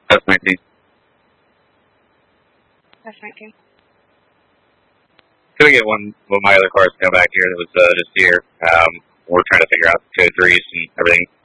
That's 19. That's 19. Could we get one of my other cars to come back here that was just here? We're trying to figure out code 3s and everything.